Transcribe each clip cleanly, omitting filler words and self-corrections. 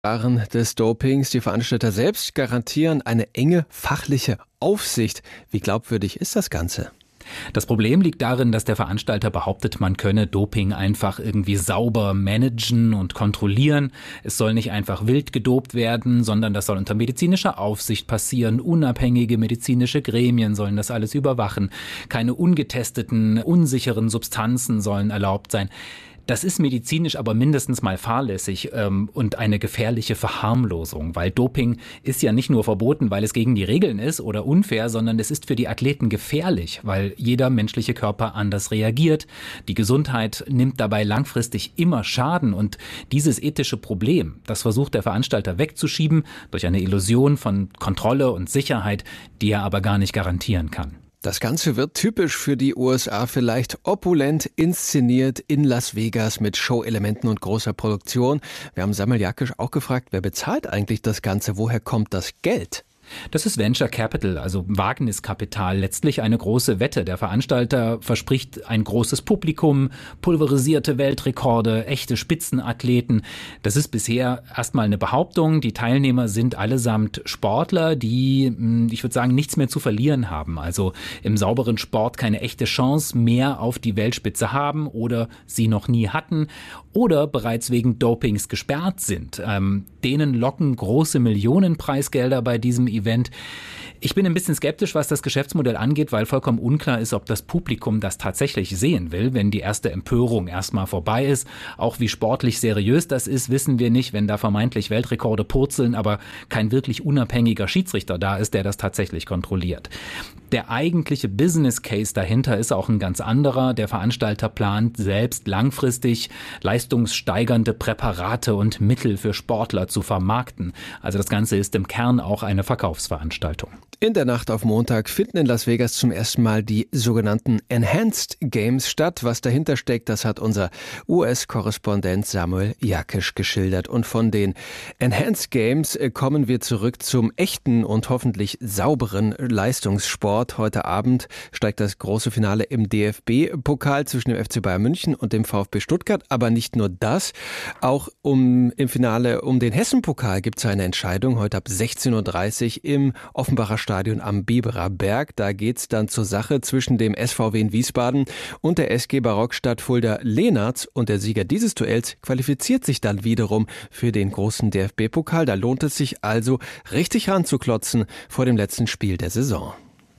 Des Dopings. Die Veranstalter selbst garantieren eine enge fachliche Aufsicht. Wie glaubwürdig ist das Ganze? Das Problem liegt darin, dass der Veranstalter behauptet, man könne Doping einfach irgendwie sauber managen und kontrollieren. Es soll nicht einfach wild gedopt werden, sondern das soll unter medizinischer Aufsicht passieren. Unabhängige medizinische Gremien sollen das alles überwachen. Keine ungetesteten, unsicheren Substanzen sollen erlaubt sein. Das ist medizinisch aber mindestens mal fahrlässig und eine gefährliche Verharmlosung, weil Doping ist ja nicht nur verboten, weil es gegen die Regeln ist oder unfair, sondern es ist für die Athleten gefährlich, weil jeder menschliche Körper anders reagiert. Die Gesundheit nimmt dabei langfristig immer Schaden und dieses ethische Problem, das versucht der Veranstalter wegzuschieben durch eine Illusion von Kontrolle und Sicherheit, die er aber gar nicht garantieren kann. Das Ganze wird typisch für die USA, vielleicht opulent inszeniert in Las Vegas mit Show-Elementen und großer Produktion. Wir haben Samuel Jakisch auch gefragt, wer bezahlt eigentlich das Ganze? Woher kommt das Geld? Das ist Venture Capital, also Wagniskapital, letztlich eine große Wette. Der Veranstalter verspricht ein großes Publikum, pulverisierte Weltrekorde, echte Spitzenathleten. Das ist bisher erstmal eine Behauptung. Die Teilnehmer sind allesamt Sportler, die, ich würde sagen, nichts mehr zu verlieren haben. Also im sauberen Sport keine echte Chance mehr auf die Weltspitze haben oder sie noch nie hatten oder bereits wegen Dopings gesperrt sind. Denen locken große Millionenpreisgelder bei diesem Event. Ich bin ein bisschen skeptisch, was das Geschäftsmodell angeht, weil vollkommen unklar ist, ob das Publikum das tatsächlich sehen will, wenn die erste Empörung erstmal vorbei ist. Auch wie sportlich seriös das ist, wissen wir nicht, wenn da vermeintlich Weltrekorde purzeln, aber kein wirklich unabhängiger Schiedsrichter da ist, der das tatsächlich kontrolliert. Der eigentliche Business Case dahinter ist auch ein ganz anderer. Der Veranstalter plant selbst langfristig leistungssteigernde Präparate und Mittel für Sportler zu vermarkten. Also das Ganze ist im Kern auch eine Verkaufsveranstaltung. In der Nacht auf Montag finden in Las Vegas zum ersten Mal die sogenannten Enhanced Games statt. Was dahinter steckt, das hat unser US-Korrespondent Samuel Jakisch geschildert. Und von den Enhanced Games kommen wir zurück zum echten und hoffentlich sauberen Leistungssport. Heute Abend steigt das große Finale im DFB-Pokal zwischen dem FC Bayern München und dem VfB Stuttgart. Aber nicht nur das, auch im Finale um den Hessen-Pokal gibt es eine Entscheidung. Heute ab 16:30 Uhr im Offenbacher Stadion am Biberer Berg. Da geht's dann zur Sache zwischen dem SVW in Wiesbaden und der SG Barockstadt Fulda-Lehnertz. Und der Sieger dieses Duells qualifiziert sich dann wiederum für den großen DFB-Pokal. Da lohnt es sich also, richtig ranzuklotzen vor dem letzten Spiel der Saison.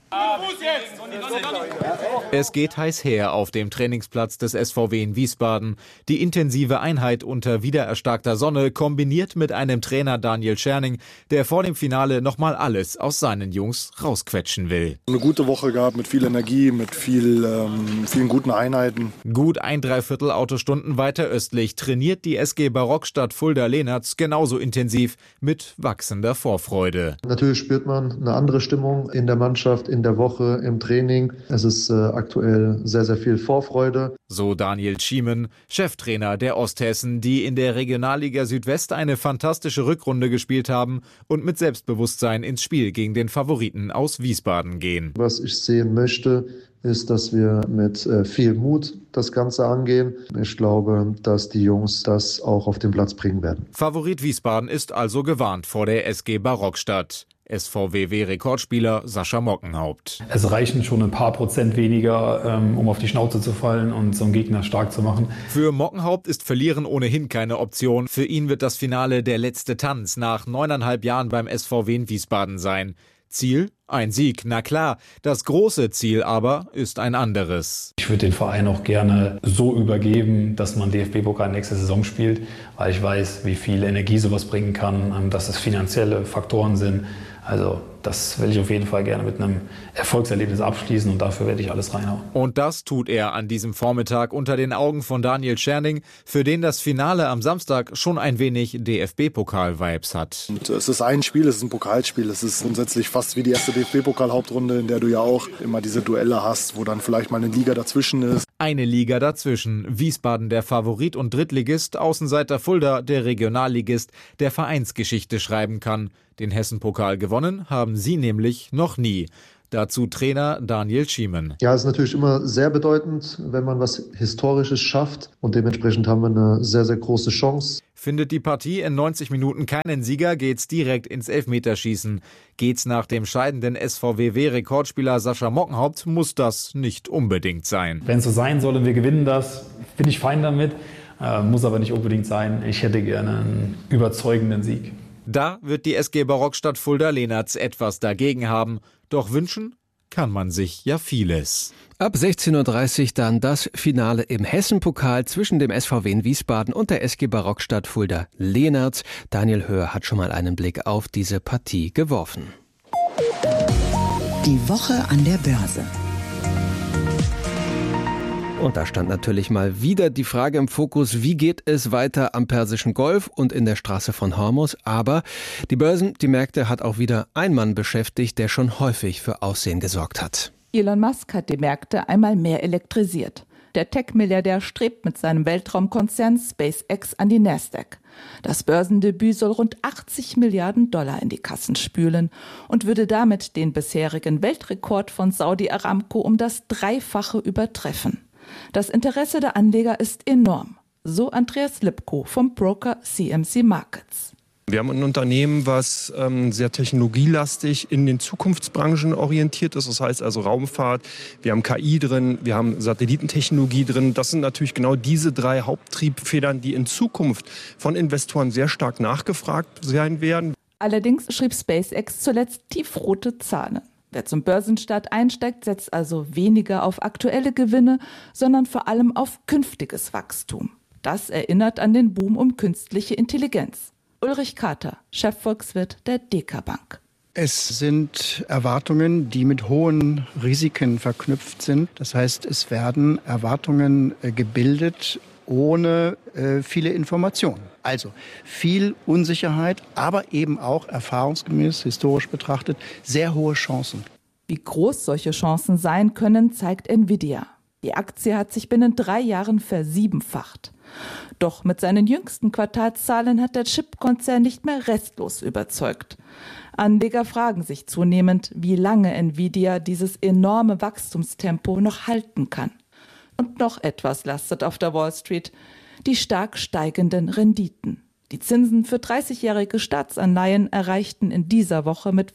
Es geht heiß her auf dem Trainingsplatz des SVW in Wiesbaden. Die intensive Einheit unter wiedererstarkter Sonne kombiniert mit einem Trainer Daniel Scherning, der vor dem Finale nochmal alles aus seinen Jungs rausquetschen will. Eine gute Woche gehabt mit viel Energie, mit vielen guten Einheiten. Gut 1/3 Autostunden weiter östlich trainiert die SG Barockstadt Fulda-Lehnertz genauso intensiv mit wachsender Vorfreude. Natürlich spürt man eine andere Stimmung in der Mannschaft, in der Woche, im Training. Es ist aktuell sehr, sehr viel Vorfreude. So Daniel Schiemen, Cheftrainer der Osthessen, die in der Regionalliga Südwest eine fantastische Rückrunde gespielt haben und mit Selbstbewusstsein ins Spiel gegen den Favoriten aus Wiesbaden gehen. Was ich sehen möchte, ist, dass wir mit viel Mut das Ganze angehen. Ich glaube, dass die Jungs das auch auf den Platz bringen werden. Favorit Wiesbaden ist also gewarnt vor der SG Barockstadt. SVW-Rekordspieler Sascha Mockenhaupt. Es reichen schon ein paar Prozent weniger, um auf die Schnauze zu fallen und so einen Gegner stark zu machen. Für Mockenhaupt ist Verlieren ohnehin keine Option. Für ihn wird das Finale der letzte Tanz nach 9,5 Jahren beim SVW in Wiesbaden sein. Ziel? Ein Sieg, na klar. Das große Ziel aber ist ein anderes. Ich würde den Verein auch gerne so übergeben, dass man DFB-Pokal nächste Saison spielt, weil ich weiß, wie viel Energie sowas bringen kann, dass es finanzielle Faktoren sind. Also das will ich auf jeden Fall gerne mit einem Erfolgserlebnis abschließen und dafür werde ich alles reinhauen. Und das tut er an diesem Vormittag unter den Augen von Daniel Scherning, für den das Finale am Samstag schon ein wenig DFB-Pokal-Vibes hat. Und es ist ein Spiel, es ist ein Pokalspiel. Es ist grundsätzlich fast wie die erste DFB-Pokal-Hauptrunde, in der du ja auch immer diese Duelle hast, wo dann vielleicht mal eine Liga dazwischen ist. Eine Liga dazwischen. Wiesbaden der Favorit und Drittligist, Außenseiter Fulda der Regionalligist, der Vereinsgeschichte schreiben kann. Den Hessen-Pokal gewonnen haben sie nämlich noch nie. Dazu Trainer Daniel Schiemann. Ja, es ist natürlich immer sehr bedeutend, wenn man was Historisches schafft. Und dementsprechend haben wir eine sehr, sehr große Chance. Findet die Partie in 90 Minuten keinen Sieger, geht's direkt ins Elfmeterschießen. Geht's nach dem scheidenden SVW-Rekordspieler Sascha Mockenhaupt, muss das nicht unbedingt sein. Wenn es so sein soll und wir gewinnen das, bin ich fein damit. Muss aber nicht unbedingt sein. Ich hätte gerne einen überzeugenden Sieg. Da wird die SG Barockstadt Fulda-Lehnertz etwas dagegen haben. Doch wünschen kann man sich ja vieles. Ab 16:30 Uhr dann das Finale im Hessen-Pokal zwischen dem SVW in Wiesbaden und der SG Barockstadt Fulda-Lehnertz. Daniel Höhr hat schon mal einen Blick auf diese Partie geworfen. Die Woche an der Börse. Und da stand natürlich mal wieder die Frage im Fokus, wie geht es weiter am Persischen Golf und in der Straße von Hormuz? Aber die Börsen, die Märkte hat auch wieder ein Mann beschäftigt, der schon häufig für Aufsehen gesorgt hat. Elon Musk hat die Märkte einmal mehr elektrisiert. Der Tech-Milliardär strebt mit seinem Weltraumkonzern SpaceX an die Nasdaq. Das Börsendebüt soll rund 80 Milliarden Dollar in die Kassen spülen und würde damit den bisherigen Weltrekord von Saudi Aramco um das Dreifache übertreffen. Das Interesse der Anleger ist enorm, so Andreas Lipko vom Broker CMC Markets. Wir haben ein Unternehmen, was sehr technologielastig in den Zukunftsbranchen orientiert ist. Das heißt also Raumfahrt, wir haben KI drin, wir haben Satellitentechnologie drin. Das sind natürlich genau diese drei Haupttriebfedern, die in Zukunft von Investoren sehr stark nachgefragt sein werden. Allerdings schrieb SpaceX zuletzt tiefrote Zahlen. Wer zum Börsenstart einsteigt, setzt also weniger auf aktuelle Gewinne, sondern vor allem auf künftiges Wachstum. Das erinnert an den Boom um künstliche Intelligenz. Ulrich Kater, Chefvolkswirt der DK Bank. Es sind Erwartungen, die mit hohen Risiken verknüpft sind. Das heißt, es werden Erwartungen gebildet ohne viele Informationen. Also viel Unsicherheit, aber eben auch erfahrungsgemäß, historisch betrachtet, sehr hohe Chancen. Wie groß solche Chancen sein können, zeigt Nvidia. Die Aktie hat sich binnen 3 Jahren versiebenfacht. Doch mit seinen jüngsten Quartalszahlen hat der Chipkonzern nicht mehr restlos überzeugt. Anleger fragen sich zunehmend, wie lange Nvidia dieses enorme Wachstumstempo noch halten kann. Und noch etwas lastet auf der Wall Street: die stark steigenden Renditen. Die Zinsen für 30-jährige Staatsanleihen erreichten in dieser Woche mit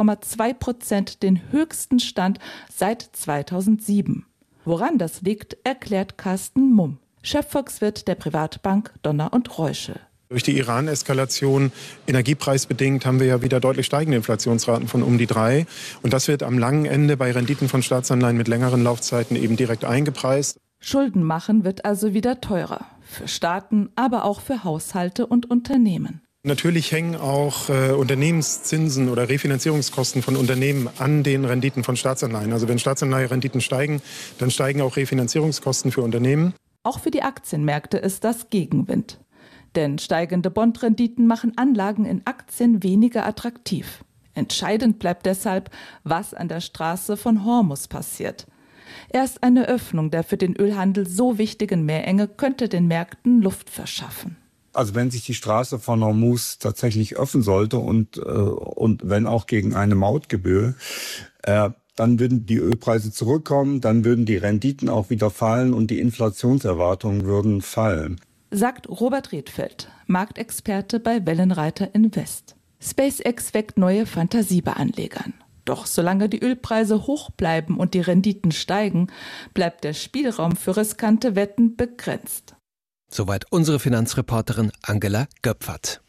5,2% den höchsten Stand seit 2007. Woran das liegt, erklärt Carsten Mumm, Chefvolkswirt der Privatbank Donner und Reuschel. Durch die Iran-Eskalation, energiepreisbedingt, haben wir ja wieder deutlich steigende Inflationsraten von um die 3. Und das wird am langen Ende bei Renditen von Staatsanleihen mit längeren Laufzeiten eben direkt eingepreist. Schulden machen wird also wieder teurer. Für Staaten, aber auch für Haushalte und Unternehmen. Natürlich hängen auch Unternehmenszinsen oder Refinanzierungskosten von Unternehmen an den Renditen von Staatsanleihen. Also wenn Staatsanleiherenditen steigen, dann steigen auch Refinanzierungskosten für Unternehmen. Auch für die Aktienmärkte ist das Gegenwind. Denn steigende Bondrenditen machen Anlagen in Aktien weniger attraktiv. Entscheidend bleibt deshalb, was an der Straße von Hormuz passiert. Erst eine Öffnung der für den Ölhandel so wichtigen Meerenge könnte den Märkten Luft verschaffen. Also wenn sich die Straße von Hormuz tatsächlich öffnen sollte und wenn auch gegen eine Mautgebühr, dann würden die Ölpreise zurückkommen, dann würden die Renditen auch wieder fallen und die Inflationserwartungen würden fallen. Sagt Robert Redfeld, Marktexperte bei Wellenreiter Invest. SpaceX weckt neue Fantasie bei Anlegern. Doch solange die Ölpreise hoch bleiben und die Renditen steigen, bleibt der Spielraum für riskante Wetten begrenzt. Soweit unsere Finanzreporterin Angela Göpfert.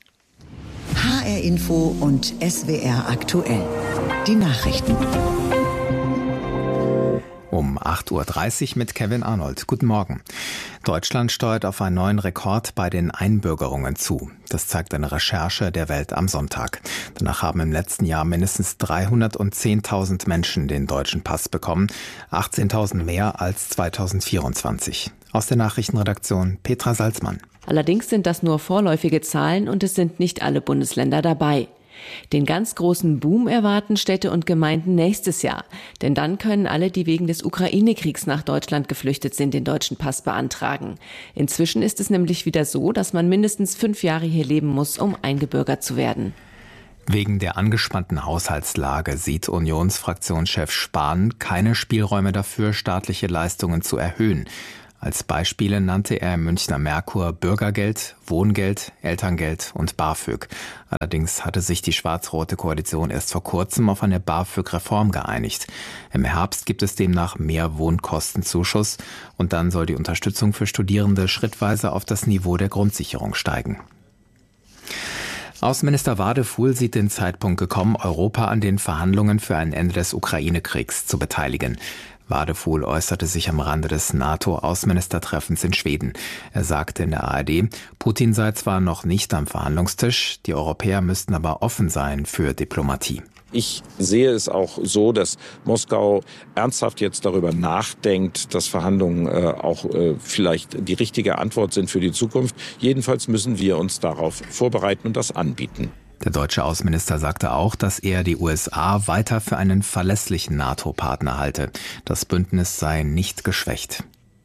HR Info und SWR aktuell. Die Nachrichten. Um 8.30 Uhr mit Kevin Arnold. Guten Morgen. Deutschland steuert auf einen neuen Rekord bei den Einbürgerungen zu. Das zeigt eine Recherche der Welt am Sonntag. Danach haben im letzten Jahr mindestens 310.000 Menschen den deutschen Pass bekommen. 18.000 mehr als 2024. Aus der Nachrichtenredaktion Petra Salzmann. Allerdings sind das nur vorläufige Zahlen und es sind nicht alle Bundesländer dabei. Den ganz großen Boom erwarten Städte und Gemeinden nächstes Jahr. Denn dann können alle, die wegen des Ukraine-Kriegs nach Deutschland geflüchtet sind, den deutschen Pass beantragen. Inzwischen ist es nämlich wieder so, dass man mindestens 5 Jahre hier leben muss, um eingebürgert zu werden. Wegen der angespannten Haushaltslage sieht Unionsfraktionschef Spahn keine Spielräume dafür, staatliche Leistungen zu erhöhen. Als Beispiele nannte er im Münchner Merkur Bürgergeld, Wohngeld, Elterngeld und BAföG. Allerdings hatte sich die schwarz-rote Koalition erst vor kurzem auf eine BAföG-Reform geeinigt. Im Herbst gibt es demnach mehr Wohnkostenzuschuss und dann soll die Unterstützung für Studierende schrittweise auf das Niveau der Grundsicherung steigen. Außenminister Wadefuhl sieht den Zeitpunkt gekommen, Europa an den Verhandlungen für ein Ende des Ukraine-Kriegs zu beteiligen. Wadefuhl äußerte sich am Rande des NATO-Außenministertreffens in Schweden. Er sagte in der ARD, Putin sei zwar noch nicht am Verhandlungstisch, die Europäer müssten aber offen sein für Diplomatie. Ich sehe es auch so, dass Moskau ernsthaft jetzt darüber nachdenkt, dass Verhandlungen auch vielleicht die richtige Antwort sind für die Zukunft. Jedenfalls müssen wir uns darauf vorbereiten und das anbieten. Der deutsche Außenminister sagte auch, dass er die USA weiter für einen verlässlichen NATO-Partner halte. Das Bündnis sei nicht geschwächt.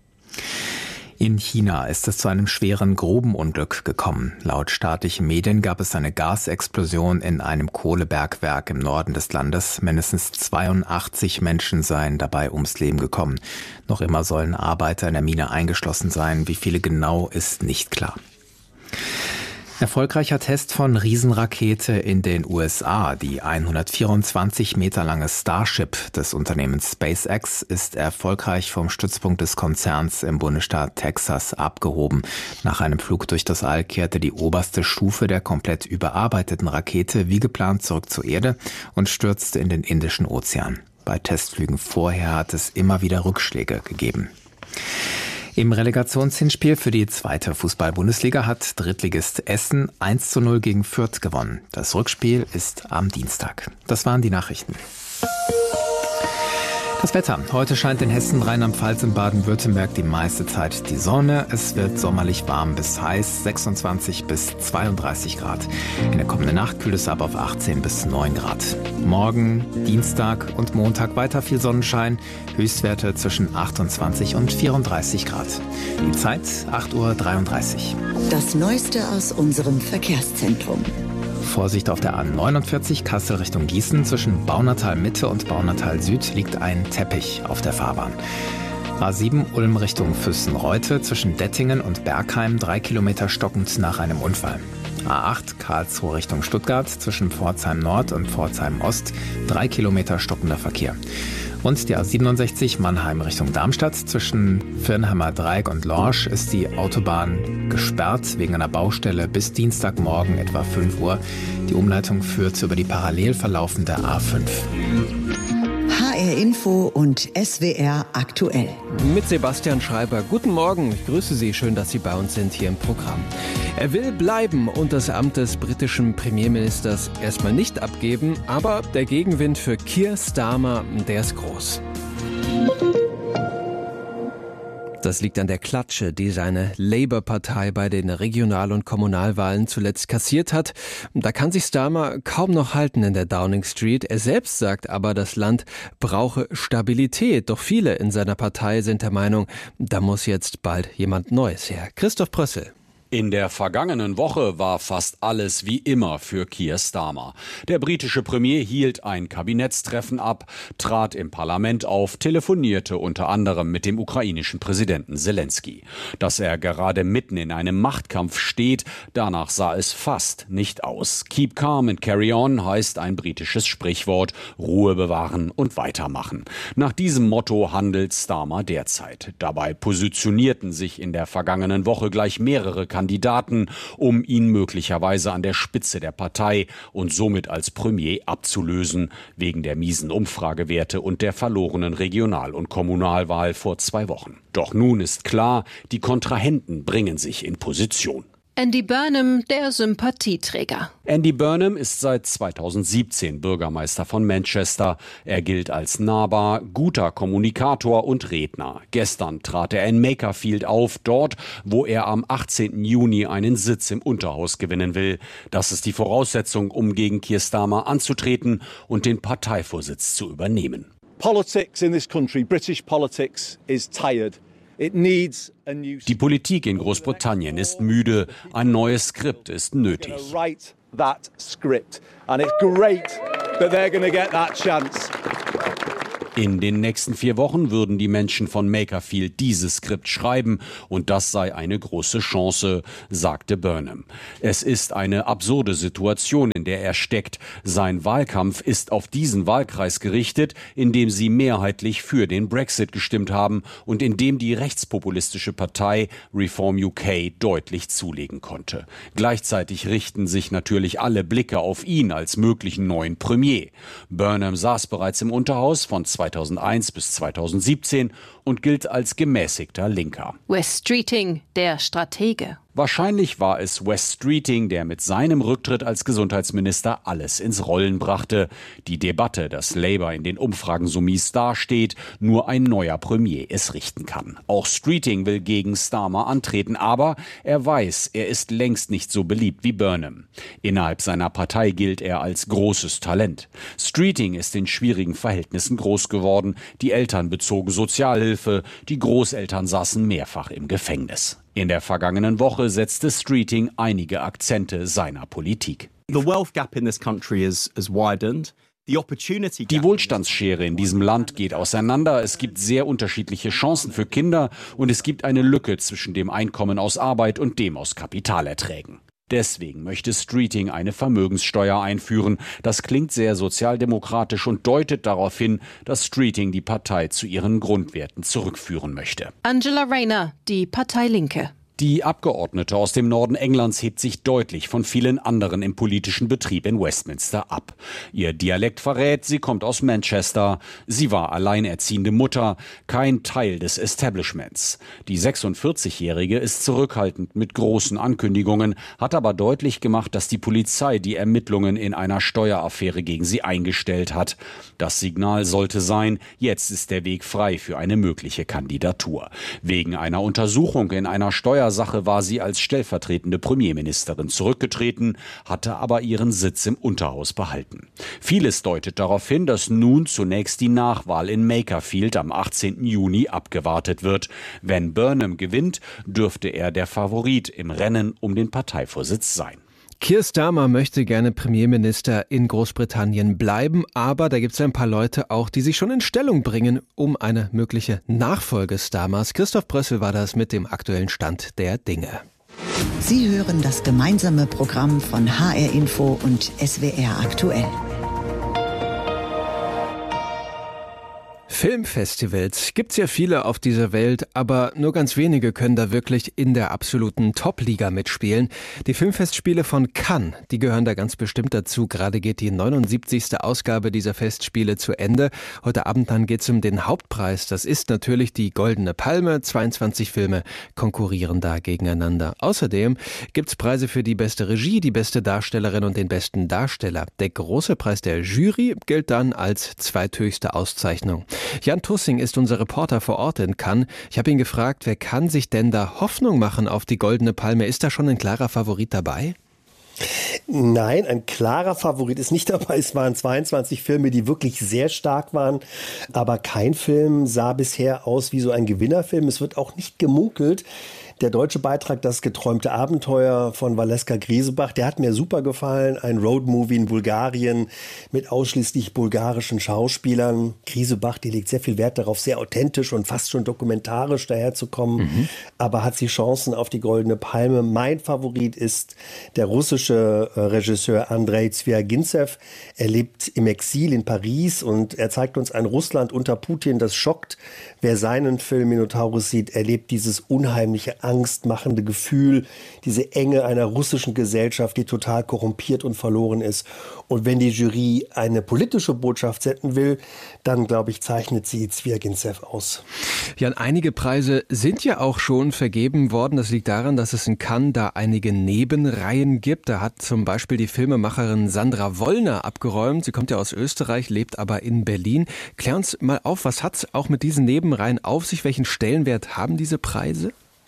In China ist es zu einem schweren Grubenunglück gekommen. Laut staatlichen Medien gab es eine Gasexplosion in einem Kohlebergwerk im Norden des Landes. Mindestens 82 Menschen seien dabei ums Leben gekommen. Noch immer sollen Arbeiter in der Mine eingeschlossen sein. Wie viele genau, ist nicht klar. Erfolgreicher Test von Riesenrakete in den USA. Die 124 Meter lange Starship des Unternehmens SpaceX ist erfolgreich vom Stützpunkt des Konzerns im Bundesstaat Texas abgehoben. Nach einem Flug durch das All kehrte die oberste Stufe der komplett überarbeiteten Rakete wie geplant zurück zur Erde und stürzte in den Indischen Ozean. Bei Testflügen vorher hat es immer wieder Rückschläge gegeben. Im Relegationshinspiel für die 2. Fußball-Bundesliga hat Drittligist Essen 1:0 gegen Fürth gewonnen. Das Rückspiel ist am Dienstag. Das waren die Nachrichten. Das Wetter. Heute scheint in Hessen, Rheinland-Pfalz und Baden-Württemberg die meiste Zeit die Sonne. Es wird sommerlich warm bis heiß, 26 bis 32 Grad. In der kommenden Nacht kühlt es ab auf 18 bis 9 Grad. Morgen, Dienstag und Montag weiter viel Sonnenschein. Höchstwerte zwischen 28 und 34 Grad. Die Zeit 8:33 Uhr. Das Neueste aus unserem Verkehrszentrum. Vorsicht auf der A49 Kassel Richtung Gießen. Zwischen Baunatal Mitte und Baunatal Süd liegt ein Teppich auf der Fahrbahn. A7 Ulm Richtung Füssen-Reute. Zwischen Dettingen und Bergheim 3 Kilometer stockend nach einem Unfall. A8 Karlsruhe Richtung Stuttgart. Zwischen Pforzheim Nord und Pforzheim Ost 3 Kilometer stockender Verkehr. Und die A67 Mannheim Richtung Darmstadt. Zwischen Firnheimer Dreieck und Lorsch ist die Autobahn gesperrt wegen einer Baustelle bis Dienstagmorgen etwa 5 Uhr. Die Umleitung führt über die parallel verlaufende A5. HR Info und SWR aktuell. Mit Sebastian Schreiber. Guten Morgen. Ich grüße Sie. Schön, dass Sie bei uns sind hier im Programm. Er will bleiben und das Amt des britischen Premierministers erstmal nicht abgeben, aber der Gegenwind für Keir Starmer, der ist groß. Das liegt an der Klatsche, die seine Labour-Partei bei den Regional- und Kommunalwahlen zuletzt kassiert hat. Da kann sich Starmer kaum noch halten in der Downing Street. Er selbst sagt aber, das Land brauche Stabilität. Doch viele in seiner Partei sind der Meinung, da muss jetzt bald jemand Neues her. Christoph Prössel. In der vergangenen Woche war fast alles wie immer für Keir Starmer. Der britische Premier hielt ein Kabinettstreffen ab, trat im Parlament auf, telefonierte unter anderem mit dem ukrainischen Präsidenten Zelensky. Dass er gerade mitten in einem Machtkampf steht, danach sah es fast nicht aus. Keep calm and carry on heißt ein britisches Sprichwort, Ruhe bewahren und weitermachen. Nach diesem Motto handelt Starmer derzeit. Dabei positionierten sich in der vergangenen Woche gleich mehrere Kandidaten, um ihn möglicherweise an der Spitze der Partei und somit als Premier abzulösen, wegen der miesen Umfragewerte und der verlorenen Regional- und Kommunalwahl vor 2 Wochen. Doch nun ist klar, die Kontrahenten bringen sich in Position. Andy Burnham, der Sympathieträger. Andy Burnham ist seit 2017 Bürgermeister von Manchester. Er gilt als nahbar, guter Kommunikator und Redner. Gestern trat er in Makerfield auf, dort, wo er am 18. Juni einen Sitz im Unterhaus gewinnen will. Das ist die Voraussetzung, um gegen Keir Starmer anzutreten und den Parteivorsitz zu übernehmen. Politics in this country, British politics, is tired. Die Politik in Großbritannien ist müde. Ein neues Skript ist nötig. that script. And it's great that they're going to get that chance. In den nächsten 4 Wochen würden die Menschen von Makerfield dieses Skript schreiben und das sei eine große Chance, sagte Burnham. Es ist eine absurde Situation, in der er steckt. Sein Wahlkampf ist auf diesen Wahlkreis gerichtet, in dem sie mehrheitlich für den Brexit gestimmt haben und in dem die rechtspopulistische Partei Reform UK deutlich zulegen konnte. Gleichzeitig richten sich natürlich alle Blicke auf ihn als möglichen neuen Premier. Burnham saß bereits im Unterhaus von 2001 bis 2017 und gilt als gemäßigter Linker. Wes Streeting, der Stratege. Wahrscheinlich war es Wes Streeting, der mit seinem Rücktritt als Gesundheitsminister alles ins Rollen brachte. Die Debatte, dass Labour in den Umfragen so mies dasteht, nur ein neuer Premier es richten kann. Auch Streeting will gegen Starmer antreten, aber er weiß, er ist längst nicht so beliebt wie Burnham. Innerhalb seiner Partei gilt er als großes Talent. Streeting ist in schwierigen Verhältnissen groß geworden. Die Eltern bezogen Sozialhilfe, die Großeltern saßen mehrfach im Gefängnis. In der vergangenen Woche setzte Streeting einige Akzente seiner Politik. The wealth gap in this country has widened. Die Wohlstandsschere in diesem Land geht auseinander. Es gibt sehr unterschiedliche Chancen für Kinder und es gibt eine Lücke zwischen dem Einkommen aus Arbeit und dem aus Kapitalerträgen. Deswegen möchte Streeting eine Vermögenssteuer einführen. Das klingt sehr sozialdemokratisch und deutet darauf hin, dass Streeting die Partei zu ihren Grundwerten zurückführen möchte. Angela Rayner, die Partei Linke. Die Abgeordnete aus dem Norden Englands hebt sich deutlich von vielen anderen im politischen Betrieb in Westminster ab. Ihr Dialekt verrät, sie kommt aus Manchester. Sie war alleinerziehende Mutter, kein Teil des Establishments. Die 46-Jährige ist zurückhaltend mit großen Ankündigungen, hat aber deutlich gemacht, dass die Polizei die Ermittlungen in einer Steueraffäre gegen sie eingestellt hat. Das Signal sollte sein, jetzt ist der Weg frei für eine mögliche Kandidatur. Wegen einer Untersuchung in einer Steuersache war sie als stellvertretende Premierministerin zurückgetreten, hatte aber ihren Sitz im Unterhaus behalten. Vieles deutet darauf hin, dass nun zunächst die Nachwahl in Makerfield am 18. Juni abgewartet wird. Wenn Burnham gewinnt, dürfte er der Favorit im Rennen um den Parteivorsitz sein. Keir Starmer möchte gerne Premierminister in Großbritannien bleiben, aber da gibt es ein paar Leute auch, die sich schon in Stellung bringen, um eine mögliche Nachfolge Starmers. Christoph Brössel war das mit dem aktuellen Stand der Dinge. Sie hören das gemeinsame Programm von HR Info und SWR aktuell. Filmfestivals gibt's ja viele auf dieser Welt, aber nur ganz wenige können da wirklich in der absoluten Top-Liga mitspielen. Die Filmfestspiele von Cannes, die gehören da ganz bestimmt dazu. Gerade geht die 79. Ausgabe dieser Festspiele zu Ende. Heute Abend dann geht's um den Hauptpreis. Das ist natürlich die Goldene Palme. 22 Filme konkurrieren da gegeneinander. Außerdem gibt's Preise für die beste Regie, die beste Darstellerin und den besten Darsteller. Der große Preis der Jury gilt dann als zweithöchste Auszeichnung. Jan Tussing ist unser Reporter vor Ort in Cannes. Ich habe ihn gefragt, wer kann sich denn da Hoffnung machen auf die Goldene Palme? Ist da schon ein klarer Favorit dabei? Nein, ein klarer Favorit ist nicht dabei. Es waren 22 Filme, die wirklich sehr stark waren. Aber kein Film sah bisher aus wie so ein Gewinnerfilm. Es wird auch nicht gemunkelt. Der deutsche Beitrag, das geträumte Abenteuer von Valeska Griesebach, der hat mir super gefallen. Ein Roadmovie in Bulgarien mit ausschließlich bulgarischen Schauspielern. Griesebach, die legt sehr viel Wert darauf, sehr authentisch und fast schon dokumentarisch daherzukommen. Aber hat sie Chancen auf die Goldene Palme. Mein Favorit ist der russische Regisseur Andrei Zvyagintsev. Er lebt im Exil in Paris und er zeigt uns ein Russland unter Putin, das schockt. Wer seinen Film Minotaurus sieht, erlebt dieses unheimliche, angstmachende Gefühl, diese Enge einer russischen Gesellschaft, die total korrumpiert und verloren ist. Und wenn die Jury eine politische Botschaft senden will, dann, glaube ich, zeichnet sie Zvyagintsev aus. Ja, einige Preise sind ja auch schon vergeben worden. Das liegt daran, dass es in Cannes da einige Nebenreihen gibt. Da hat zum Beispiel die Filmemacherin Sandra Wollner abgeräumt. Sie kommt ja aus Österreich, lebt aber in Berlin. Klär uns mal auf, was hat es auch mit diesen Nebenreihen auf sich? Welchen Stellenwert haben diese Preise?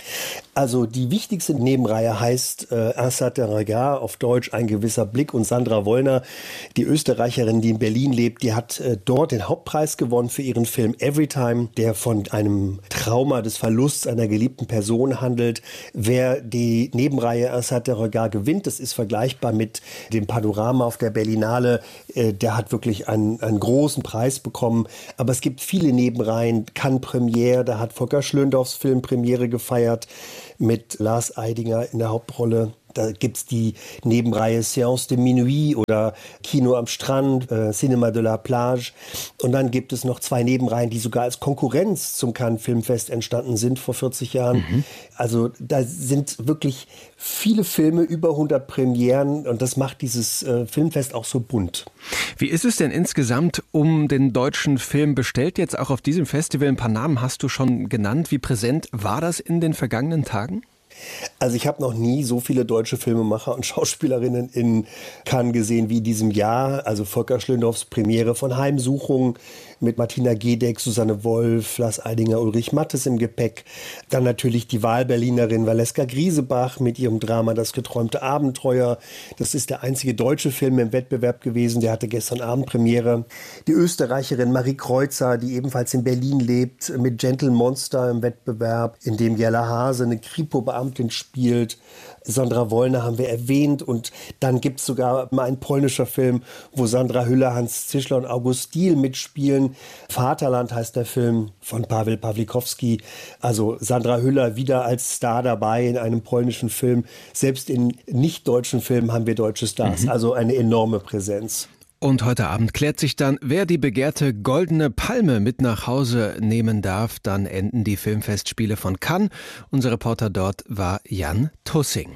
Also die wichtigste Nebenreihe heißt Un certain regard, auf Deutsch ein gewisser Blick. Und Sandra Wollner, die Österreicherin, die in Berlin lebt, die hat dort den Hauptpreis gewonnen für ihren Film Everytime, der von einem Trauma des Verlusts einer geliebten Person handelt. Wer die Nebenreihe Un certain regard gewinnt, das ist vergleichbar mit dem Panorama auf der Berlinale, der hat wirklich einen großen Preis bekommen. Aber es gibt viele Nebenreihen. Cannes Premiere, da hat Volker Schlöndorffs Film Premiere gefeiert mit Lars Eidinger in der Hauptrolle. Da gibt's die Nebenreihe Séance de Minuit oder Kino am Strand, Cinéma de la Plage. Und dann gibt es noch 2 Nebenreihen, die sogar als Konkurrenz zum Cannes Filmfest entstanden sind vor 40 Jahren. Also da sind wirklich viele Filme, über 100 Premieren, und das macht dieses Filmfest auch so bunt. Wie ist es denn insgesamt um den deutschen Film bestellt? Jetzt auch auf diesem Festival, ein paar Namen hast du schon genannt. Wie präsent war das in den vergangenen Tagen? Also ich habe noch nie so viele deutsche Filmemacher und Schauspielerinnen in Cannes gesehen wie in diesem Jahr. Also Volker Schlöndorffs Premiere von Heimsuchung mit Martina Gedeck, Susanne Wolf, Lars Eidinger, Ulrich Mattes im Gepäck. Dann natürlich die Wahlberlinerin Valeska Griesebach mit ihrem Drama Das geträumte Abenteuer. Das ist der einzige deutsche Film im Wettbewerb gewesen. Der hatte gestern Abend Premiere. Die Österreicherin Marie Kreuzer, die ebenfalls in Berlin lebt, mit Gentle Monster im Wettbewerb, in dem Jella Hase eine Kripo-Beamtin spielt. Sandra Wollner haben wir erwähnt, und dann gibt es sogar mal ein polnischer Film, wo Sandra Hüller, Hans Zischler und August Diehl mitspielen. Vaterland heißt der Film von Paweł Pawlikowski. Also Sandra Hüller wieder als Star dabei in einem polnischen Film. Selbst in nicht-deutschen Filmen haben wir deutsche Stars, also eine enorme Präsenz. Und heute Abend klärt sich dann, wer die begehrte Goldene Palme mit nach Hause nehmen darf. Dann enden die Filmfestspiele von Cannes. Unser Reporter dort war Jan Tussing.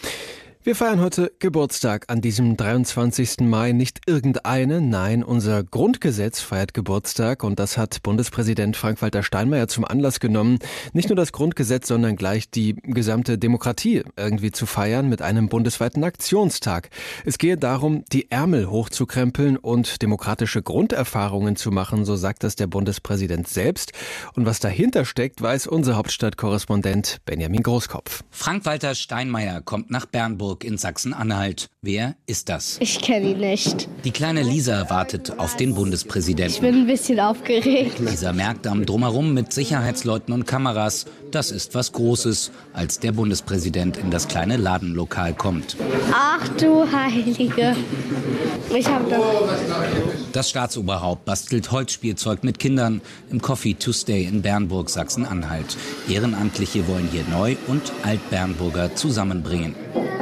Wir feiern heute Geburtstag an diesem 23. Mai. Nicht irgendeine, nein, unser Grundgesetz feiert Geburtstag, und das hat Bundespräsident Frank-Walter Steinmeier zum Anlass genommen, nicht nur das Grundgesetz, sondern gleich die gesamte Demokratie irgendwie zu feiern mit einem bundesweiten Aktionstag. Es gehe darum, die Ärmel hochzukrempeln und demokratische Grunderfahrungen zu machen, so sagt das der Bundespräsident selbst. Und was dahinter steckt, weiß unser Hauptstadtkorrespondent Benjamin Großkopf. Frank-Walter Steinmeier kommt nach Bernburg in Sachsen-Anhalt. Wer ist das? Ich kenne ihn nicht. Die kleine Lisa wartet auf den Bundespräsidenten. Ich bin ein bisschen aufgeregt. Lisa merkt am Drumherum mit Sicherheitsleuten und Kameras, das ist was Großes, als der Bundespräsident in das kleine Ladenlokal kommt. Ach du Heilige. Ich hab doch... Das Staatsoberhaupt bastelt Holzspielzeug mit Kindern im Coffee to Stay in Bernburg, Sachsen-Anhalt. Ehrenamtliche wollen hier Neu- und Alt-Bernburger zusammenbringen.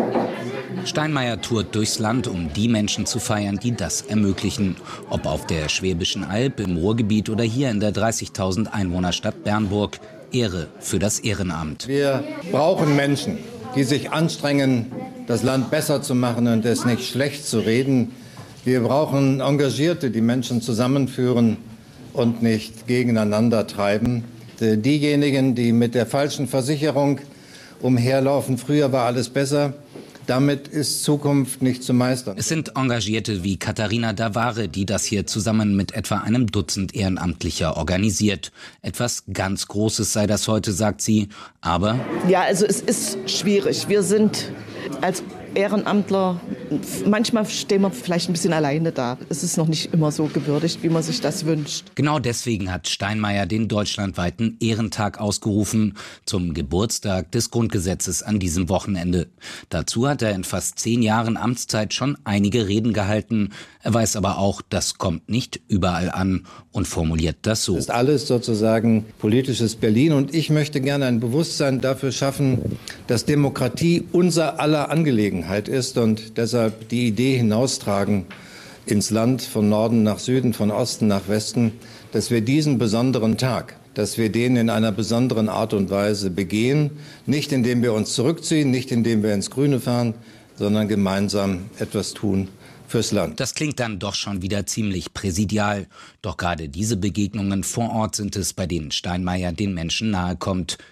Steinmeier tourt durchs Land, um die Menschen zu feiern, die das ermöglichen. Ob auf der Schwäbischen Alb, im Ruhrgebiet oder hier in der 30.000 Einwohnerstadt Bernburg. Ehre für das Ehrenamt. Wir brauchen Menschen, die sich anstrengen, das Land besser zu machen und es nicht schlecht zu reden. Wir brauchen Engagierte, die Menschen zusammenführen und nicht gegeneinander treiben. Diejenigen, die mit der falschen Versicherung umherlaufen, früher war alles besser, damit ist Zukunft nicht zu meistern. Es sind Engagierte wie Katharina Davare, die das hier zusammen mit etwa einem Dutzend Ehrenamtlicher organisiert. Etwas ganz Großes sei das heute, sagt sie, aber... Ja, also es ist schwierig. Wir sind als Ehrenamtler, manchmal stehen wir vielleicht ein bisschen alleine da. Es ist noch nicht immer so gewürdigt, wie man sich das wünscht. Genau deswegen hat Steinmeier den deutschlandweiten Ehrentag ausgerufen zum Geburtstag des Grundgesetzes an diesem Wochenende. Dazu hat er in fast 10 Jahren Amtszeit schon einige Reden gehalten. Er weiß aber auch, das kommt nicht überall an und formuliert das so. Das ist alles sozusagen politisches Berlin, und ich möchte gerne ein Bewusstsein dafür schaffen, dass Demokratie unser aller Angelegenheit ist und deshalb die Idee hinaustragen ins Land, von Norden nach Süden, von Osten nach Westen, dass wir diesen besonderen Tag, dass wir den in einer besonderen Art und Weise begehen, nicht indem wir uns zurückziehen, nicht indem wir ins Grüne fahren, sondern gemeinsam etwas tun fürs Land. Das klingt dann doch schon wieder ziemlich präsidial. Doch gerade diese Begegnungen vor Ort sind es, bei denen Steinmeier den Menschen nahe kommt.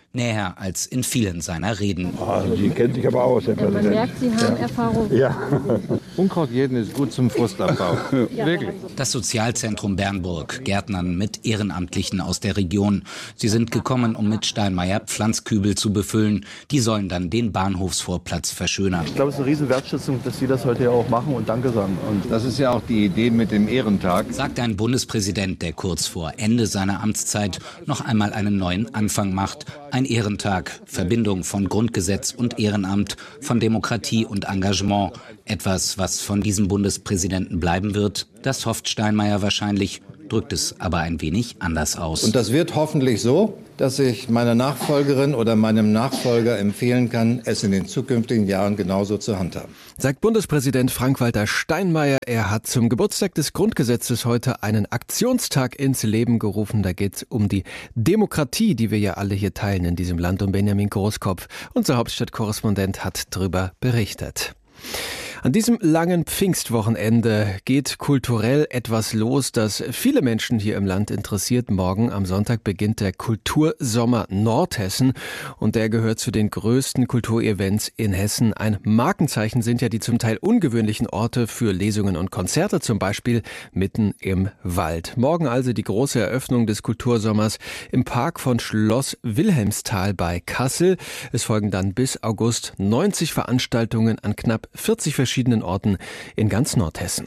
näher als in vielen seiner Reden. Also die kennt sich aber aus, Herr Präsident. Man merkt, Sie haben Erfahrung. Ja. Unkraut jeden ist gut zum Frustabbau. Wirklich. Das Sozialzentrum Bernburg, Gärtnern mit Ehrenamtlichen aus der Region. Sie sind gekommen, um mit Steinmeier Pflanzkübel zu befüllen. Die sollen dann den Bahnhofsvorplatz verschönern. Ich glaube, es ist eine riesen Wertschätzung, dass Sie das heute ja auch machen und Danke sagen. Und Das ist ja auch die Idee mit dem Ehrentag. Sagt ein Bundespräsident, der kurz vor Ende seiner Amtszeit noch einmal einen neuen Anfang macht. Ein Ehrentag, Verbindung von Grundgesetz und Ehrenamt, von Demokratie und Engagement. Etwas, was von diesem Bundespräsidenten bleiben wird, das hofft Steinmeier wahrscheinlich, drückt es aber ein wenig anders aus. Und das wird hoffentlich so, dass ich meiner Nachfolgerin oder meinem Nachfolger empfehlen kann, es in den zukünftigen Jahren genauso zu handhaben. Sagt Bundespräsident Frank-Walter Steinmeier. Er hat zum Geburtstag des Grundgesetzes heute einen Aktionstag ins Leben gerufen. Da geht es um die Demokratie, die wir ja alle hier teilen in diesem Land. Und Benjamin Großkopf, unser Hauptstadtkorrespondent, hat darüber berichtet. An diesem langen Pfingstwochenende geht kulturell etwas los, das viele Menschen hier im Land interessiert. Morgen am Sonntag beginnt der Kultursommer Nordhessen und der gehört zu den größten Kulturevents in Hessen. Ein Markenzeichen sind ja die zum Teil ungewöhnlichen Orte für Lesungen und Konzerte, zum Beispiel mitten im Wald. Morgen also die große Eröffnung des Kultursommers im Park von Schloss Wilhelmsthal bei Kassel. Es folgen dann bis August 90 Veranstaltungen an knapp 40 verschiedenen Orten in ganz Nordhessen.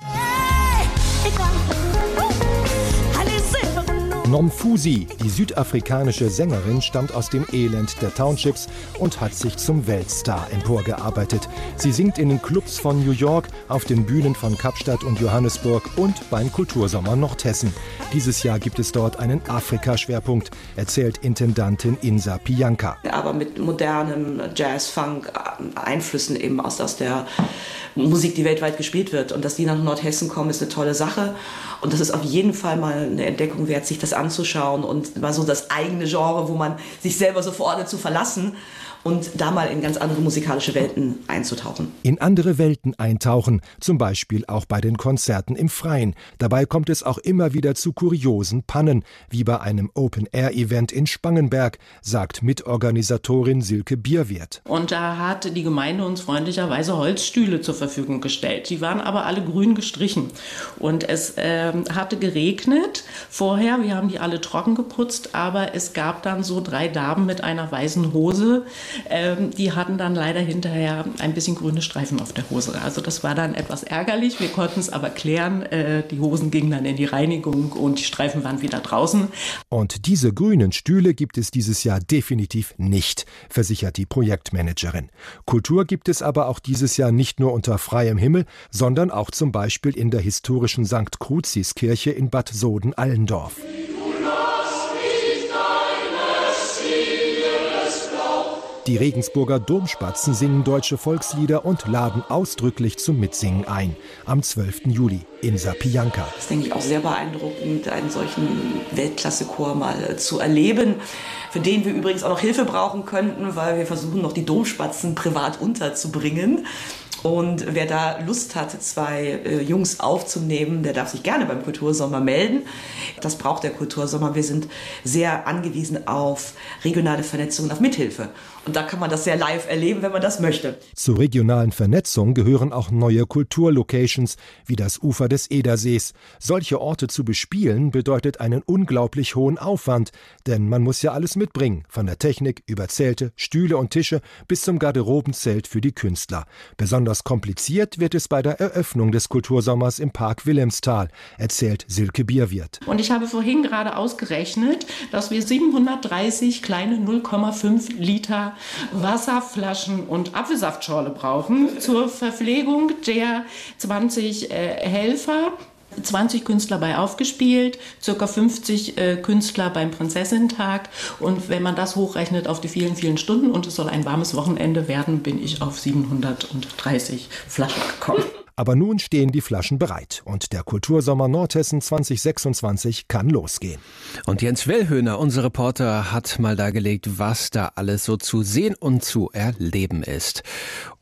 Nomfusi, die südafrikanische Sängerin, stammt aus dem Elend der Townships und hat sich zum Weltstar emporgearbeitet. Sie singt in den Clubs von New York, auf den Bühnen von Kapstadt und Johannesburg und beim Kultursommer Nordhessen. Dieses Jahr gibt es dort einen Afrika-Schwerpunkt, erzählt Intendantin Insa Pianka. Aber mit modernem Jazz, Funk, Einflüssen eben aus der Musik, die weltweit gespielt wird. Und dass die nach Nordhessen kommen, ist eine tolle Sache. Und das ist auf jeden Fall mal eine Entdeckung wert, sich das anzuschauen und mal so das eigene Genre, wo man sich selber so verordnet, zu verlassen und da mal in ganz andere musikalische Welten einzutauchen. In andere Welten eintauchen, zum Beispiel auch bei den Konzerten im Freien. Dabei kommt es auch immer wieder zu kuriosen Pannen, wie bei einem Open-Air-Event in Spangenberg, sagt Mitorganisatorin Silke Bierwirth. Und da hat die Gemeinde uns freundlicherweise Holzstühle zur Verfügung gestellt. Die waren aber alle grün gestrichen. Und es hatte geregnet vorher, wir haben die alle trocken geputzt, aber es gab dann so 3 Damen mit einer weißen Hose, die hatten dann leider hinterher ein bisschen grüne Streifen auf der Hose. Also das war dann etwas ärgerlich. Wir konnten es aber klären. Die Hosen gingen dann in die Reinigung und die Streifen waren wieder draußen. Und diese grünen Stühle gibt es dieses Jahr definitiv nicht, versichert die Projektmanagerin. Kultur gibt es aber auch dieses Jahr nicht nur unter freiem Himmel, sondern auch zum Beispiel in der historischen St. Crucis-Kirche in Bad Soden-Allendorf. Die Regensburger Domspatzen singen deutsche Volkslieder und laden ausdrücklich zum Mitsingen ein. Am 12. Juli. Insa Pianka. Das ist, denke ich, auch sehr beeindruckend, einen solchen Weltklasse-Chor mal zu erleben, für den wir übrigens auch noch Hilfe brauchen könnten, weil wir versuchen, noch die Domspatzen privat unterzubringen. Und wer da Lust hat, 2 Jungs aufzunehmen, der darf sich gerne beim Kultursommer melden. Das braucht der Kultursommer. Wir sind sehr angewiesen auf regionale Vernetzung und auf Mithilfe. Und da kann man das sehr live erleben, wenn man das möchte. Zur regionalen Vernetzung gehören auch neue Kulturlocations, wie das Ufer des Edersees. Solche Orte zu bespielen bedeutet einen unglaublich hohen Aufwand, denn man muss ja alles mitbringen, von der Technik über Zelte, Stühle und Tische bis zum Garderobenzelt für die Künstler. Besonders kompliziert wird es bei der Eröffnung des Kultursommers im Park Wilhelmsthal, erzählt Silke Bierwirth. Und ich habe vorhin gerade ausgerechnet, dass wir 730 kleine 0,5 Liter Wasserflaschen und Apfelsaftschorle brauchen zur Verpflegung der 20 Helfer. 20 Künstler bei aufgespielt, ca. 50 Künstler beim Prinzessintag. Und wenn man das hochrechnet auf die vielen, vielen Stunden und es soll ein warmes Wochenende werden, bin ich auf 730 Flaschen gekommen. Aber nun stehen die Flaschen bereit und der Kultursommer Nordhessen 2026 kann losgehen. Und Jens Wellhöhner, unser Reporter, hat mal dargelegt, was da alles so zu sehen und zu erleben ist.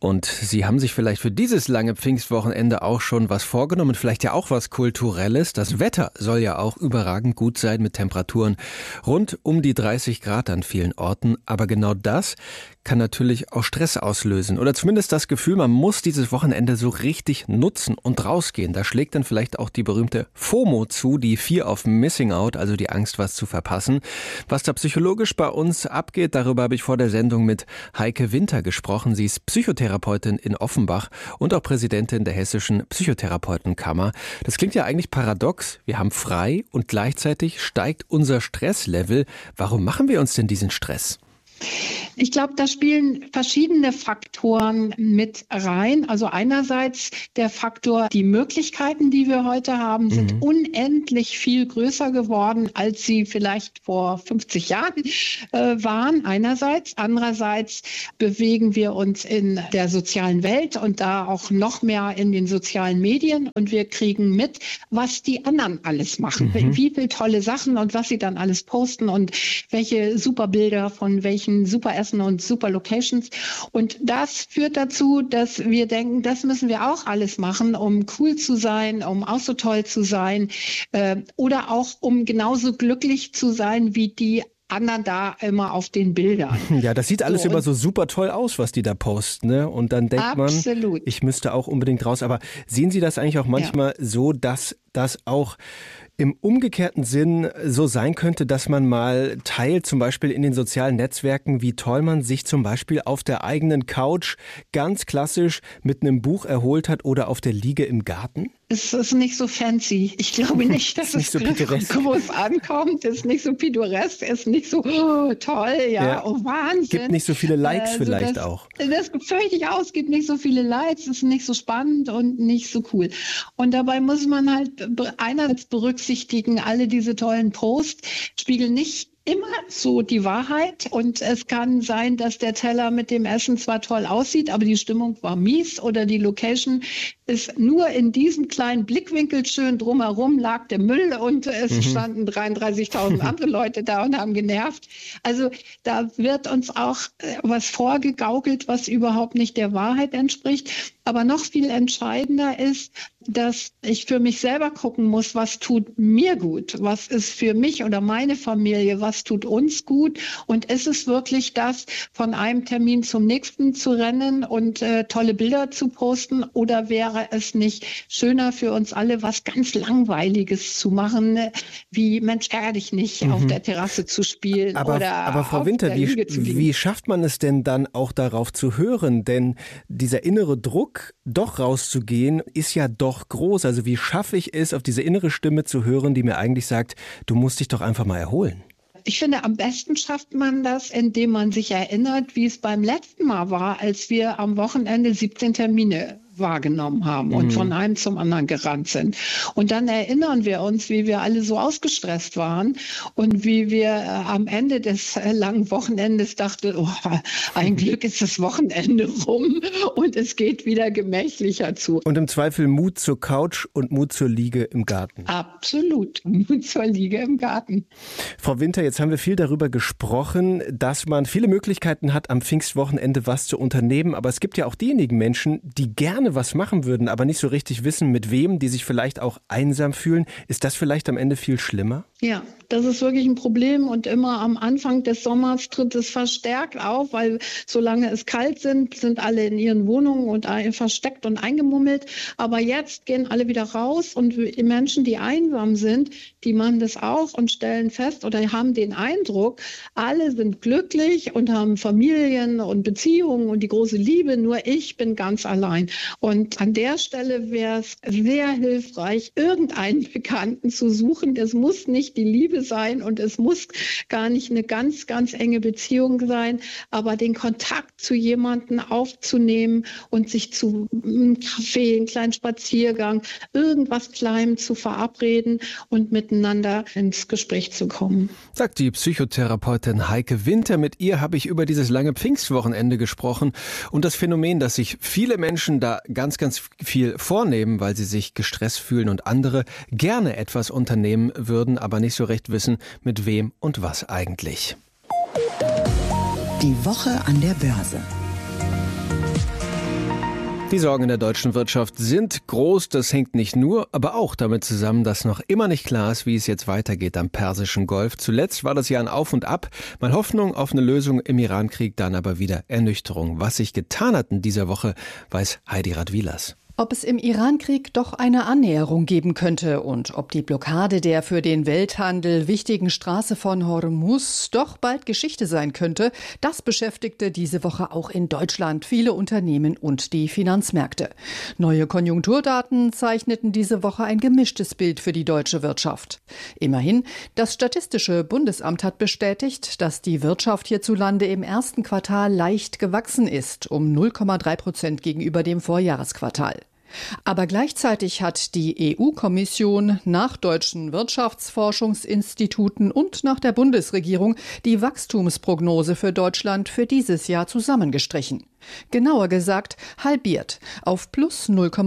Und Sie haben sich vielleicht für dieses lange Pfingstwochenende auch schon was vorgenommen, vielleicht ja auch was Kulturelles. Das Wetter soll ja auch überragend gut sein mit Temperaturen rund um die 30 Grad an vielen Orten. Aber genau das kann natürlich auch Stress auslösen oder zumindest das Gefühl, man muss dieses Wochenende so richtig nutzen und rausgehen. Da schlägt dann vielleicht auch die berühmte FOMO zu, die Fear of Missing Out, also die Angst, was zu verpassen. Was da psychologisch bei uns abgeht, darüber habe ich vor der Sendung mit Heike Winter gesprochen. Sie ist Psychotherapeutin in Offenbach und auch Präsidentin der Hessischen Psychotherapeutenkammer. Das klingt ja eigentlich paradox. Wir haben frei und gleichzeitig steigt unser Stresslevel. Warum machen wir uns denn diesen Stress? Ich glaube, da spielen verschiedene Faktoren mit rein. Also einerseits der Faktor, die Möglichkeiten, die wir heute haben, sind unendlich viel größer geworden, als sie vielleicht vor 50 Jahren waren. Einerseits. Andererseits bewegen wir uns in der sozialen Welt und da auch noch mehr in den sozialen Medien. Und wir kriegen mit, was die anderen alles machen. Wie viele tolle Sachen und was sie dann alles posten und welche super Bilder von welchen super Essen und super Locations. Und das führt dazu, dass wir denken, das müssen wir auch alles machen, um cool zu sein, um auch so toll zu sein oder auch um genauso glücklich zu sein wie die anderen da immer auf den Bildern. Ja, das sieht alles immer so super toll aus, was die da posten, ne? Und dann denkt man, ich müsste auch unbedingt raus. Aber sehen Sie das eigentlich auch manchmal so, dass das auch im umgekehrten Sinn so sein könnte, dass man mal teilt, zum Beispiel in den sozialen Netzwerken, wie toll man sich zum Beispiel auf der eigenen Couch ganz klassisch mit einem Buch erholt hat oder auf der Liege im Garten? Es ist nicht so fancy. Ich glaube nicht, dass es so groß ankommt. Es ist nicht so pittoresk, es ist nicht so toll, oh Wahnsinn. Gibt nicht so viele Likes vielleicht auch. Das fürchte ich auch, es gibt nicht so viele Likes, es ist nicht so spannend und nicht so cool. Und dabei muss man halt einerseits berücksichtigen, alle diese tollen Posts spiegeln nicht immer so die Wahrheit und es kann sein, dass der Teller mit dem Essen zwar toll aussieht, aber die Stimmung war mies oder die Location ist nur in diesem kleinen Blickwinkel schön, drumherum lag der Müll und es standen 33.000 andere Leute da und haben genervt. Also da wird uns auch was vorgegaukelt, was überhaupt nicht der Wahrheit entspricht. Aber noch viel entscheidender ist, dass ich für mich selber gucken muss, was tut mir gut, was ist für mich oder meine Familie, was tut uns gut und ist es wirklich das, von einem Termin zum nächsten zu rennen und tolle Bilder zu posten oder wäre es nicht schöner für uns alle, was ganz Langweiliges zu machen, wie Mensch, ärgere dich nicht, auf der Terrasse zu spielen aber Frau Winter, wie schafft man es denn dann auch darauf zu hören? Denn dieser innere Druck, doch rauszugehen, ist ja doch groß. Also wie schaffe ich es, auf diese innere Stimme zu hören, die mir eigentlich sagt, du musst dich doch einfach mal erholen? Ich finde, am besten schafft man das, indem man sich erinnert, wie es beim letzten Mal war, als wir am Wochenende 17 Termine wahrgenommen haben und von einem zum anderen gerannt sind. Und dann erinnern wir uns, wie wir alle so ausgestresst waren und wie wir am Ende des langen Wochenendes dachten, ein Glück ist das Wochenende rum und es geht wieder gemächlicher zu. Und im Zweifel Mut zur Couch und Mut zur Liege im Garten. Absolut, Mut zur Liege im Garten. Frau Winter, jetzt haben wir viel darüber gesprochen, dass man viele Möglichkeiten hat, am Pfingstwochenende was zu unternehmen. Aber es gibt ja auch diejenigen Menschen, die gerne was machen würden, aber nicht so richtig wissen, mit wem, die sich vielleicht auch einsam fühlen. Ist das vielleicht am Ende viel schlimmer? Ja, das ist wirklich ein Problem und immer am Anfang des Sommers tritt es verstärkt auf, weil solange es kalt sind alle in ihren Wohnungen und versteckt und eingemummelt. Aber jetzt gehen alle wieder raus und die Menschen, die einsam sind, die machen das auch und stellen fest oder haben den Eindruck, alle sind glücklich und haben Familien und Beziehungen und die große Liebe, nur ich bin ganz allein. Und an der Stelle wäre es sehr hilfreich, irgendeinen Bekannten zu suchen. Es muss nicht die Liebe sein und es muss gar nicht eine ganz, ganz enge Beziehung sein, aber den Kontakt zu jemandem aufzunehmen und sich zu einem Café, einen kleinen Spaziergang, irgendwas Kleinem zu verabreden und miteinander ins Gespräch zu kommen. Sagt die Psychotherapeutin Heike Winter. Mit ihr habe ich über dieses lange Pfingstwochenende gesprochen und das Phänomen, dass sich viele Menschen da ganz, ganz viel vornehmen, weil sie sich gestresst fühlen und andere gerne etwas unternehmen würden, aber nicht so recht wissen, mit wem und was eigentlich. Die Woche an der Börse. Die Sorgen in der deutschen Wirtschaft sind groß. Das hängt nicht nur, aber auch damit zusammen, dass noch immer nicht klar ist, wie es jetzt weitergeht am Persischen Golf. Zuletzt war das ja ein Auf und Ab. Mal Hoffnung auf eine Lösung im Irankrieg, dann aber wieder Ernüchterung. Was sich getan hat in dieser Woche, weiß Heidi Radwilas. Ob es im Irankrieg doch eine Annäherung geben könnte und ob die Blockade der für den Welthandel wichtigen Straße von Hormuz doch bald Geschichte sein könnte, das beschäftigte diese Woche auch in Deutschland viele Unternehmen und die Finanzmärkte. Neue Konjunkturdaten zeichneten diese Woche ein gemischtes Bild für die deutsche Wirtschaft. Immerhin, das Statistische Bundesamt hat bestätigt, dass die Wirtschaft hierzulande im ersten Quartal leicht gewachsen ist, um 0,3% gegenüber dem Vorjahresquartal. Aber gleichzeitig hat die EU-Kommission nach deutschen Wirtschaftsforschungsinstituten und nach der Bundesregierung die Wachstumsprognose für Deutschland für dieses Jahr zusammengestrichen. Genauer gesagt halbiert auf plus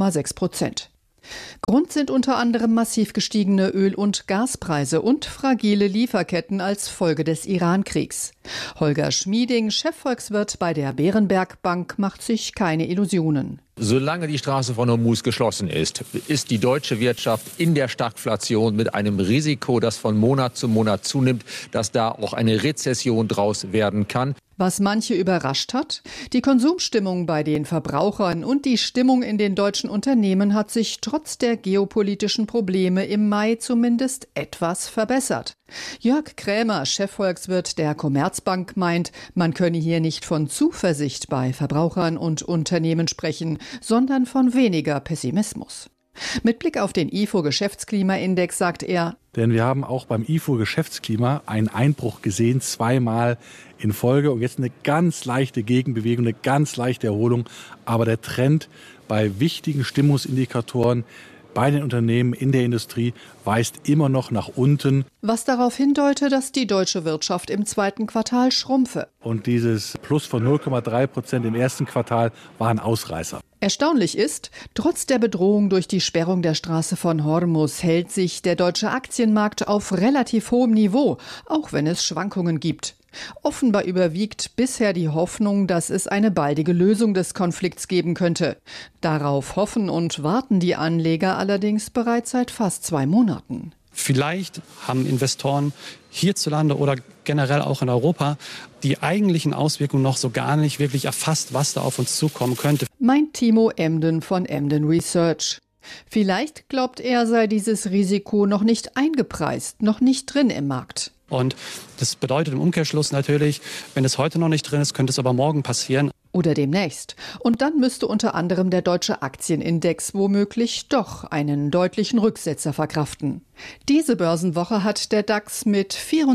0,6%. Grund sind unter anderem massiv gestiegene Öl- und Gaspreise und fragile Lieferketten als Folge des Irankriegs. Holger Schmieding, Chefvolkswirt bei der Berenberg Bank, macht sich keine Illusionen. Solange die Straße von Hormuz geschlossen ist, ist die deutsche Wirtschaft in der Stagflation mit einem Risiko, das von Monat zu Monat zunimmt, dass da auch eine Rezession draus werden kann. Was manche überrascht hat, die Konsumstimmung bei den Verbrauchern und die Stimmung in den deutschen Unternehmen hat sich trotz der geopolitischen Probleme im Mai zumindest etwas verbessert. Jörg Krämer, Chefvolkswirt der Commerzbank, meint, man könne hier nicht von Zuversicht bei Verbrauchern und Unternehmen sprechen, sondern von weniger Pessimismus. Mit Blick auf den IFO-Geschäftsklimaindex sagt er: Denn wir haben auch beim IFO-Geschäftsklima einen Einbruch gesehen, zweimal in Folge. Und jetzt eine ganz leichte Gegenbewegung, eine ganz leichte Erholung. Aber der Trend bei wichtigen Stimmungsindikatoren bei den Unternehmen in der Industrie weist immer noch nach unten. Was darauf hindeute, dass die deutsche Wirtschaft im zweiten Quartal schrumpfe. Und dieses Plus von 0,3% im ersten Quartal war ein Ausreißer. Erstaunlich ist, trotz der Bedrohung durch die Sperrung der Straße von Hormuz hält sich der deutsche Aktienmarkt auf relativ hohem Niveau, auch wenn es Schwankungen gibt. Offenbar überwiegt bisher die Hoffnung, dass es eine baldige Lösung des Konflikts geben könnte. Darauf hoffen und warten die Anleger allerdings bereits seit fast 2 Monaten. Vielleicht haben Investoren hierzulande oder generell auch in Europa die eigentlichen Auswirkungen noch so gar nicht wirklich erfasst, was da auf uns zukommen könnte. Meint Timo Emden von Emden Research. Vielleicht glaubt er, sei dieses Risiko noch nicht eingepreist, noch nicht drin im Markt. Und das bedeutet im Umkehrschluss natürlich, wenn es heute noch nicht drin ist, könnte es aber morgen passieren. Oder demnächst. Und dann müsste unter anderem der deutsche Aktienindex womöglich doch einen deutlichen Rücksetzer verkraften. Diese Börsenwoche hat der DAX mit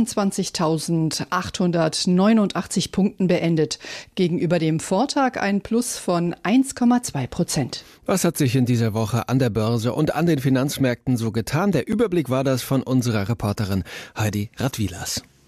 24.889 Punkten beendet. Gegenüber dem Vortag ein Plus von 1,2%. Was hat sich in dieser Woche an der Börse und an den Finanzmärkten so getan? Der Überblick war das von unserer Reporterin Heidi Radwilas.